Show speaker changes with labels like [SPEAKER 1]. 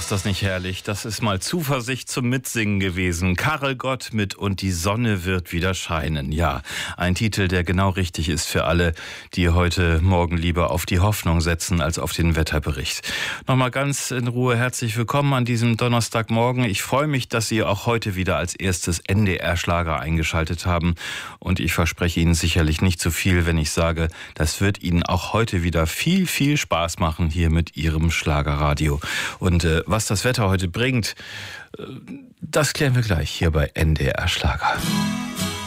[SPEAKER 1] ist das nicht herrlich? Das ist mal Zuversicht zum Mitsingen gewesen. Karel Gott mit "Und die Sonne wird wieder scheinen". Ja, ein Titel, der genau richtig ist für alle, die heute Morgen lieber auf die Hoffnung setzen als auf den Wetterbericht. Nochmal ganz in Ruhe herzlich willkommen an diesem Donnerstagmorgen. Ich freue mich, dass Sie auch heute wieder als erstes NDR-Schlager eingeschaltet haben. Und ich verspreche Ihnen sicherlich nicht zu viel, wenn ich sage, das wird Ihnen auch heute wieder viel, viel Spaß machen hier mit Ihrem Schlagerradio. Und was das Wetter heute bringt, das klären wir gleich hier bei NDR Schlager.